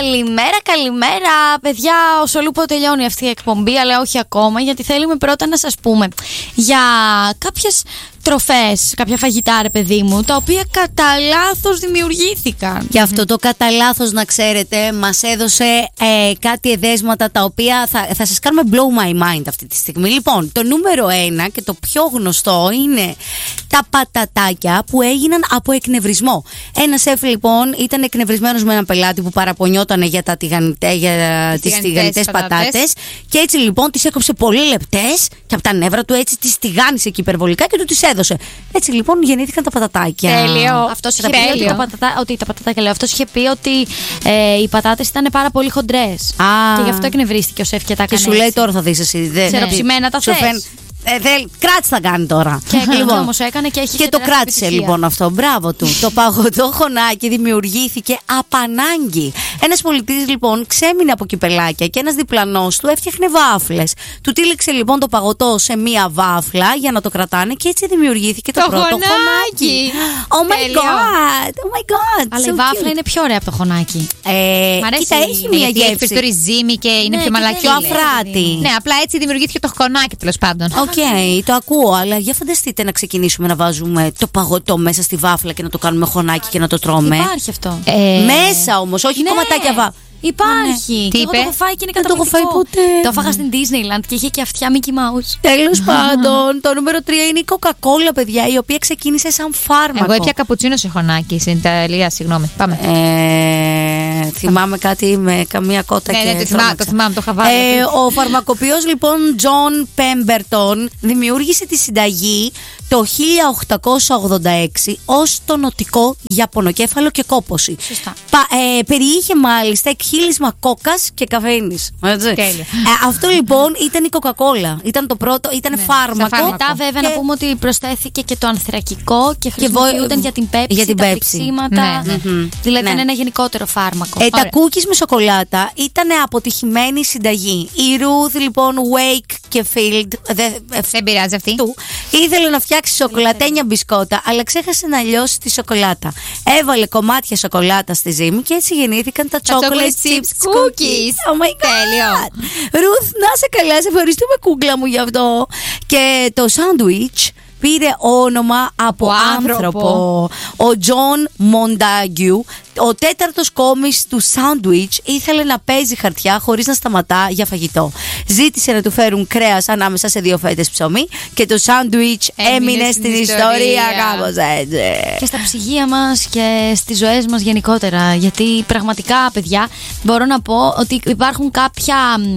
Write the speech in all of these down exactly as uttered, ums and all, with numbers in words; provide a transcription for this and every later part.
Καλημέρα, καλημέρα. Παιδιά, ο Σολούπο τελειώνει αυτή η εκπομπή, αλλά όχι ακόμα, γιατί θέλουμε πρώτα να σας πούμε για κάποιες τροφές, κάποια φαγητά, ρε παιδί μου, τα οποία κατά λάθος δημιουργήθηκαν. Και αυτό το κατά λάθος, να ξέρετε, μας έδωσε ε, κάτι εδέσματα τα οποία θα, θα σας κάνουμε blow my mind αυτή τη στιγμή. Λοιπόν, το νούμερο ένα και το πιο γνωστό είναι τα πατατάκια που έγιναν από εκνευρισμό. Ένα σεφ λοιπόν ήταν εκνευρισμένος με έναν πελάτη που παραπονιόταν για, τα τηγανιτέ, για τις τηγανιτές πατάτες, και έτσι λοιπόν τις έκοψε πολύ λεπτές και από τα νεύρα του έτσι τις τηγάνισε και υπερβολικά και του τις έδωσε. Έτσι λοιπόν γεννήθηκαν τα πατατάκια. Τέλειο. Αυτός είχε πει ότι, το πατατά, ότι τα πατατάκια, λέω, αυτός είχε πει ότι ε, οι πατάτες ήταν πάρα πολύ χοντρές. Α. Και γι' αυτό εκνευρίστηκε ο σεφ και τα έκανε. Και σου λέει τώρα θα δεις εσύ. Ξεροψημένα τα θες. Ε, θέλ, κράτης θα κάνει τώρα. Και έκανε, λοιπόν, όμως έκανε και έχει και το κράτησε επιτυχία. Λοιπόν αυτό. Μπράβο του. Το παγωτό χωνάκι δημιουργήθηκε απ' ανάγκη. Ένας πολιτής λοιπόν ξέμεινε από κυπελάκια και ένας διπλανός του έφτιαχνε βάφλες. Του τύλιξε λοιπόν το παγωτό σε μία βάφλα για να το κρατάνε και έτσι δημιουργήθηκε το, το πρώτο χωνάκι. χωνάκι. Oh my god! Oh my god! Αλλά so η βάφλα cute. είναι πιο ωραία από το χωνάκι. Ε, Μ' αρέσει. Κοίτα, έχει μία γεύση. Έχει περισσότερο ζύμη και είναι ναι, πιο μαλακή. Πιο αφράτη. Ναι, απλά έτσι δημιουργήθηκε το χωνάκι, τέλος πάντων. Οκ, okay, το ακούω, αλλά για φανταστείτε να ξεκινήσουμε να βάζουμε το παγωτό μέσα στη βάφλα και να το κάνουμε χωνάκι και να το τρώμε. Υπάρχει αυτό. Ε... Μέσα όμως, όχι ναι. κομματάκια βά. Υπάρχει. Ναι. Και εγώ το έχω φάει και είναι καταπληκτικό. Δεν το έχω φάει ποτέ. Το έφαγα στην Disneyland και είχε και αυτιά Mickey Mouse. Τέλος πάντων, το νούμερο τρία είναι η Coca-Cola, παιδιά, η οποία ξεκίνησε σαν φάρμακο. Εγώ έπια καπουτσίνο σε χονάκι στην Ιταλία, συγγνώμη. Πάμε. Ε, θυμάμαι κάτι με καμία κότα ναι, και. Ναι, το θυμάμαι, το θυμάμαι, το είχα βάλει. Ε, ο φαρμακοποιός λοιπόν John Pemberton δημιούργησε τη συνταγή το χίλια οκτακόσια ογδόντα έξι ως τονωτικό για πονοκέφαλο και κόπωση. Σωστά. Πα, ε, περιείχε μάλιστα εκχύλισμα κόκας και καφέινης. Τέλειο. Ε, αυτό λοιπόν ήταν η Coca-Cola. Ήταν το πρώτο, ήταν ναι, φάρμακο. Μετά βέβαια και... να πούμε ότι προσθέθηκε και το ανθρακικό και χρησιμοποιούνταν για την πέψη, για την τα πέψη. πληξίματα. Ναι. Mm-hmm. Δηλαδή ναι. είναι ένα γενικότερο φάρμακο. Ε, τα cookies με σοκολάτα ήταν αποτυχημένη συνταγή. Η Ruth λοιπόν Wake και Field δε, δεν πειράζει αυτή του, ήθελε να φτιάξει σοκολατένια μπισκότα, αλλά ξέχασε να λιώσει τη σοκολάτα. Έβαλε κομμάτια σοκολάτα στη ζύμη και έτσι γεννήθηκαν τα, τα chocolate chips cookies. Oh my god! Τέλειο. Ruth, να σε καλά, σε ευχαριστούμε κούκλα μου γι' αυτό. Και το sandwich πήρε όνομα από ο άνθρωπο. άνθρωπο. Ο Τζον Μοντάγκιου, ο τέταρτος κόμις του σάντουιτς, ήθελε να παίζει χαρτιά χωρίς να σταματά για φαγητό. Ζήτησε να του φέρουν κρέας ανάμεσα σε δύο φέτες ψωμί και το σάντουιτς έμεινε, έμεινε στην ιστορία, ιστορία κάπως έτσι. Και στα ψυγεία μας και στις ζωές μας γενικότερα. Γιατί πραγματικά, παιδιά, μπορώ να πω ότι υπάρχουν κάποια...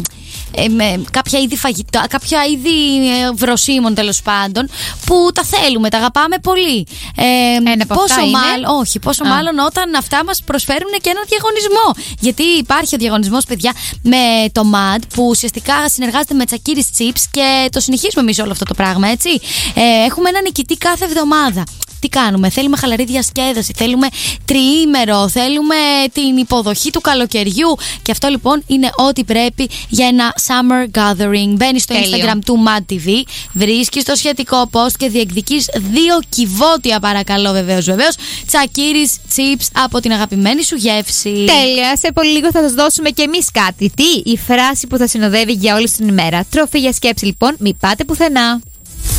Ε, με κάποια είδη φαγητά, κάποια είδη ε, βροσίμων τέλος πάντων, που τα θέλουμε, τα αγαπάμε πολύ. Ε, Ένα από πόσο αυτά μάλλον, όχι, πόσο Α. μάλλον όταν αυτά μας προσφέρουν και ένα διαγωνισμό. Γιατί υπάρχει ο διαγωνισμός, παιδιά, με το Mad, που ουσιαστικά συνεργάζεται με Τσακίρις Chips και το συνεχίζουμε εμείς όλο αυτό το πράγμα, έτσι. Ε, έχουμε ένα νικητή κάθε εβδομάδα. Τι κάνουμε, θέλουμε χαλαρή διασκέδαση, θέλουμε τριήμερο, θέλουμε την υποδοχή του καλοκαιριού. Και αυτό λοιπόν είναι ό,τι πρέπει για ένα summer gathering. Μπαίνεις στο Τέλειο. Instagram του Mad τι βι, βρίσκεις το σχετικό post και διεκδικείς δύο κυβότια, παρακαλώ, βεβαίως, βεβαίως, Τσακίρις Chips από την αγαπημένη σου γεύση. Τέλεια, σε πολύ λίγο θα σας δώσουμε και εμείς κάτι. Τι, η φράση που θα συνοδεύει για όλη την ημέρα. Τροφή για σκέψη λοιπόν, μην πάτε πουθενά.